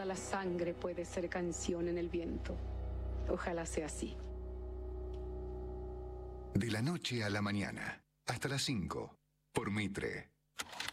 la sangre puede ser canción en el viento. Ojalá sea así. De la noche a la mañana, hasta las 5, por Mitre.